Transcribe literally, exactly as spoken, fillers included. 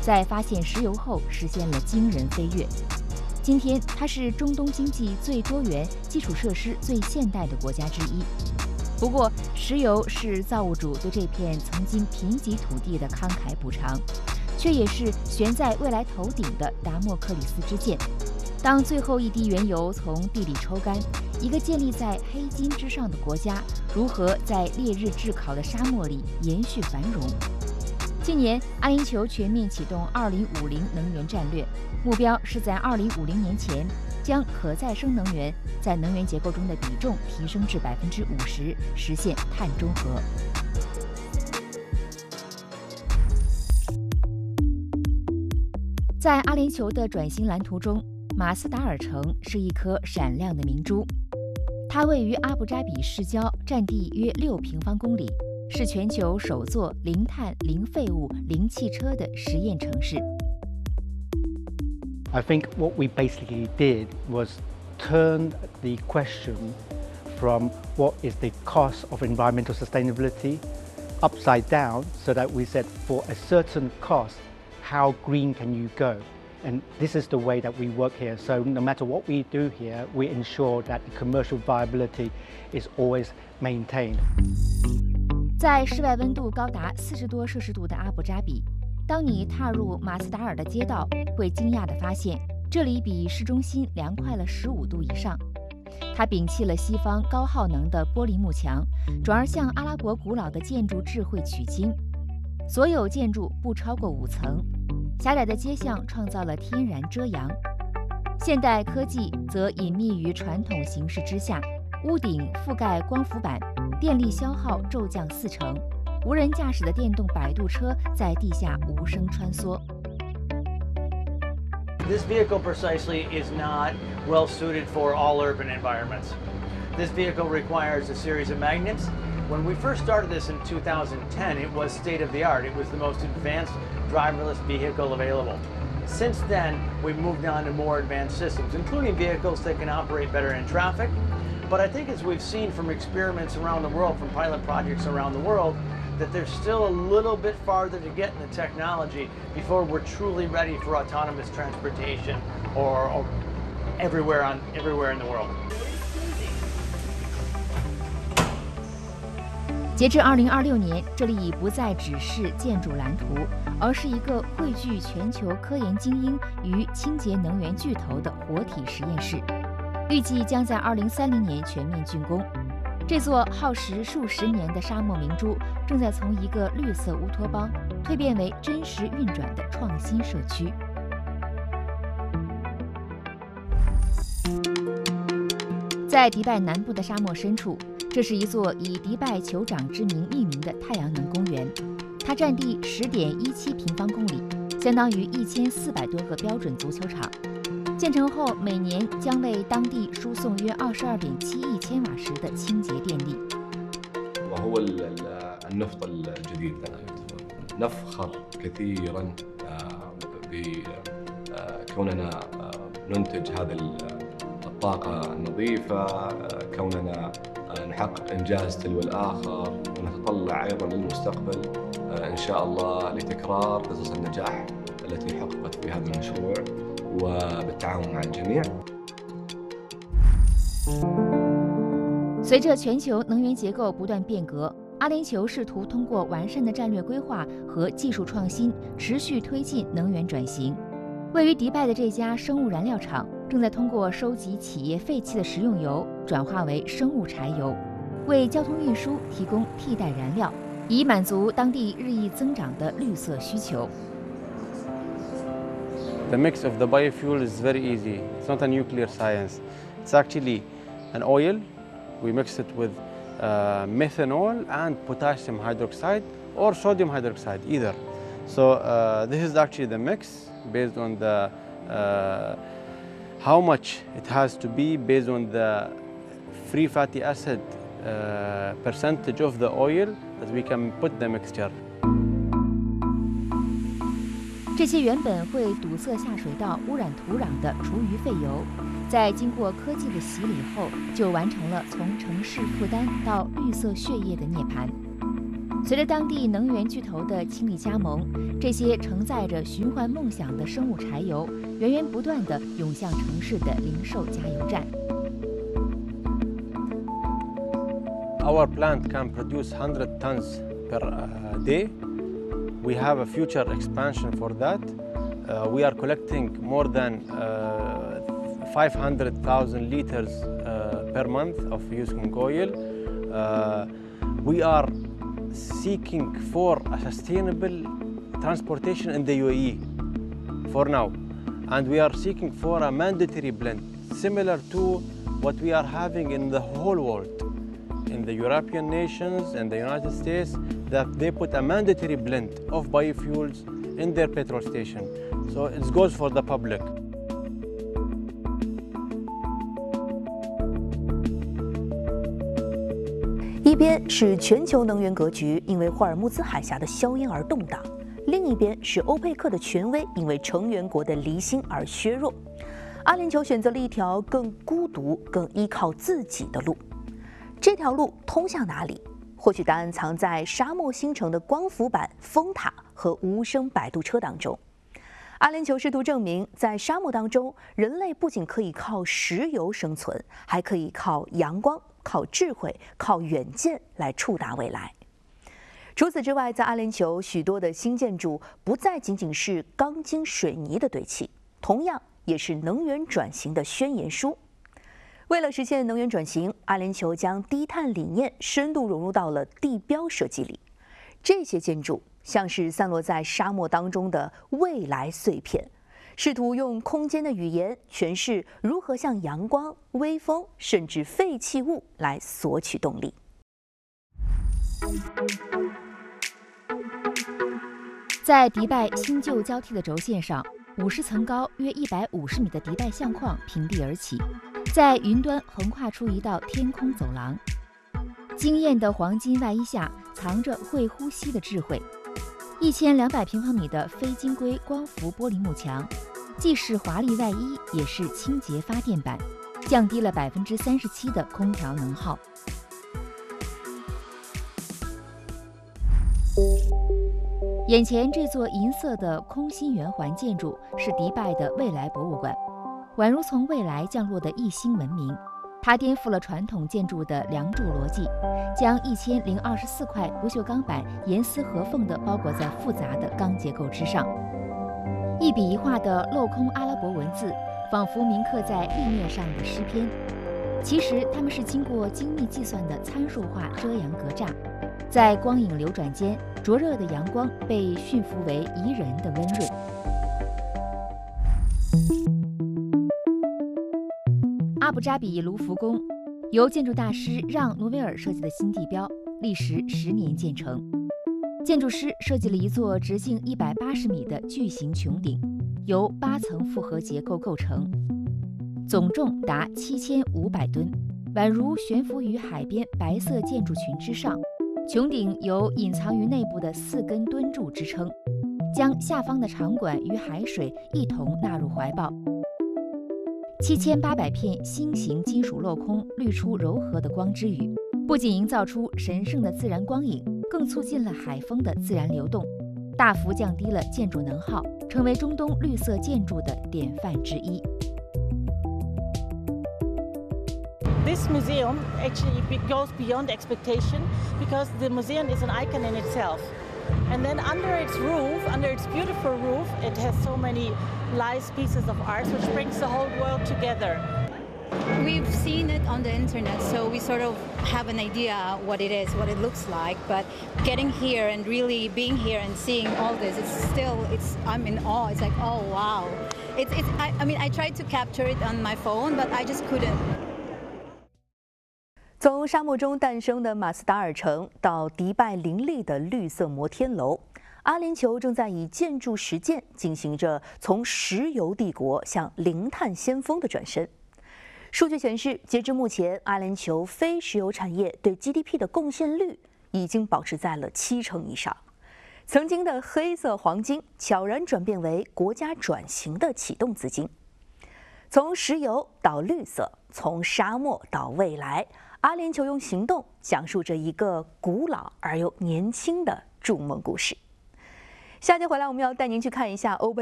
在发现石油后实现了惊人飞跃。今天，它是中东经济最多元、基础设施最现代的国家之一。不过，石油是造物主对这片曾经贫瘠土地的慷慨补偿，却也是悬在未来头顶的达莫克里斯之剑。当最后一滴原油从地里抽干，一个建立在黑金之上的国家如何在烈日炙烤的沙漠里延续繁荣？近年，阿联酋全面启动二零五零能源战略，目标是在二零五零年前将可再生能源在能源结构中的比重提升至百分之五十，实现碳中和。在阿联酋的转型蓝图中，马斯达尔城是一颗闪亮的明珠。它位于阿布扎比市郊，占地约六平方公里，是全球首座零碳、零废物、零汽车的实验城市。 I think what we basically did was turn the question from what is the cost of environmental sustainability upside down, so that we said for a certain cost, how green can you go? And this is the way that we work here. So no matter what we do here, we ensure that the commercial viability is always maintained. 在室外温度高达四十多摄氏度的阿布扎比，当你踏入马斯达尔的街道，会惊讶地发现，这里比市中心凉快了十五度以上。它摒弃了西方高耗能的玻璃幕墙，转而向阿拉伯古老的建筑智慧取经。所有建筑不超过五层。狭窄的街巷创造了天然遮阳，现代科技则隐秘于传统形式之下。屋顶覆盖光伏板，电力消耗骤降四成。无人驾驶的电动摆渡车在地下无声穿梭。 This vehicle precisely is not well suited for all urban environments. This vehicle requires a series of magnets. When we first started this in two thousand ten, it was state of the art. It was the most advanced driverless vehicle available. Since then, we've moved on to more advanced systems, including vehicles that can operate better in traffic. But I think as we've seen from experiments around the world, from pilot projects around the world, that there's still a little bit farther to get in the technology before we're truly ready for autonomous transportation or, or everywhere on everywhere in the world. 截至二零二六年，这里已不再只是建筑蓝图，而是一个汇聚全球科研精英与清洁能源巨头的活体实验室。预计将在二零三零年全面竣工。这座耗时数十年的沙漠明珠，正在从一个绿色乌托邦蜕变为真实运转的创新社区。在迪拜南部的沙漠深处，这是一座以迪拜酋长之名命名的太阳能公园，它占地十点一七平方公里，相当于一千四百多个标准足球场。建成后，每年将为当地输送约二十二点七亿千瓦时的清洁电力。 وهو النفط الجديد نفخر كثيرا بكوننا ننتج هذا الطاقة النظيفة، كوننا نحقق إنجاز تلو الآخر، ونتطلع أيضا للمستقبل إن شاء الله لتكرار قصص النجاح التي حققت في هذا المشروع وبالتعاون مع الجميع. 随着全球能源结构不断变革，阿联酋试图通过完善的战略规划和技术创新，持续推进能源转型。位于迪拜的这家生物燃料厂正在通过收集企业废弃的食用油，转化为生物柴油，为交通运输提供替代燃料，以满足当地日益增长的绿色需求。 The mix of the biofuel is very easy. It's not a nuclear science. It's actually an oil. We mix it with uh, methanol and potassium hydroxide or sodium hydroxide, either. So uh, this is actually the mix based on the uh, how much it has to be based on the free fatty acid uh, percentage of the oil that we can put the mixture. 这些原本会堵塞下水道、污染土壤的厨余废油，在经过科技的洗礼后，就完成了从城市负担到绿色血液的涅槃。 随着当地能源巨头的倾力加盟，这些承载着循环梦想的生物柴油，源源不断地涌向城市的零售加油站。 Our plant can produce one hundred tons per uh, day. We have a future expansion for that. Uh, we are collecting more than uh, five hundred thousand liters uh, per month of used cooking oil. Uh, we are seeking for a sustainable transportation in the U A E for now. And we are seeking for a mandatory blend, similar to what we are having in the whole world. In the European nations and the United States, that they put a mandatory blend of biofuels in their petrol station. So it goes for the public. 一边是全球能源格局因为霍尔木兹海峡的硝烟而动荡，另一边是欧佩克的权威因为成员国的离心而削弱。阿联酋选择了一条更孤独、更依靠自己的路。这条路通向哪里？或许答案藏在沙漠新城的光伏板、风塔和无声摆渡车当中。阿联酋试图证明，在沙漠当中，人类不仅可以靠石油生存，还可以靠阳光、靠智慧、靠远见来触达未来。除此之外，在阿联酋许多的新建筑不再仅仅是钢筋水泥的堆砌，同样也是能源转型的宣言书。为了实现能源转型，阿联酋将低碳理念深度融入到了地标设计里。这些建筑像是散落在沙漠当中的未来碎片，试图用空间的语言诠释如何向阳光、微风甚至废弃物来索取动力。 在迪拜新旧交替的轴线上，五十层高、约一百五十米的迪拜相框平地而起，在云端横跨出一道天空走廊。惊艳的黄金外衣下藏着会呼吸的智慧。一千两百平方米的非晶硅光伏玻璃幕墙，既是华丽外衣，也是清洁发电板，降低了百分之三十七的空调能耗。眼前这座银色的空心圆环建筑是迪拜的未来博物馆，宛如从未来降落的异星文明。它颠覆了传统建筑的梁柱逻辑，将一千零二十四块不锈钢板严丝合缝地包裹在复杂的钢结构之上。一笔一画的镂空阿拉伯文字，仿佛铭刻在立面上的诗篇。其实它们是经过精密计算的参数化遮阳格栅，在光影流转间，灼热的阳光被驯服为宜人的温润。阿布扎比卢浮宫由建筑大师让·努维尔设计的新地标，历时十年建成。建筑师设计了一座直径一百八十米的巨型穹顶，由八层复合结构构成，总重达七千五百吨，宛如悬浮于海边白色建筑群之上。穹顶由隐藏于内部的四根墩柱支撑，将下方的场馆与海水一同纳入怀抱。七千八百片新型金属镂空滤出柔和的光之雨，不仅营造出神圣的自然光影，更促进了海风的自然流动，大幅降低了建筑能耗，成为中东绿色建筑的典范之一。 This museum actually goes beyond expectation because the museum is an icon in itself. And then under its roof, under its beautiful roof, it has so many nice pieces of art which brings the whole world together. We've seen it on the internet, so we sort of have an idea what it is, what it looks like. But getting here and really being here and seeing all this, it's still, it's, I'm in awe. It's like, oh wow. It's, it's, I, I mean, I tried to capture it on my phone, but I just couldn't. 从沙漠中诞生的马斯达尔城到迪拜林立的绿色摩天楼，阿联酋正在以建筑实践进行着从石油帝国向零碳先锋的转身。数据显示，截至目前，阿联酋非石油产业对 G D P 的贡献率已经保持在了七成以上。曾经的黑色黄金悄然转变为国家转型的启动资金。从石油到绿色，从沙漠到未来。 阿联酋用行动讲述着一个古老而又年轻的筑梦故事。下节回来，我们要带您去看一下欧贝。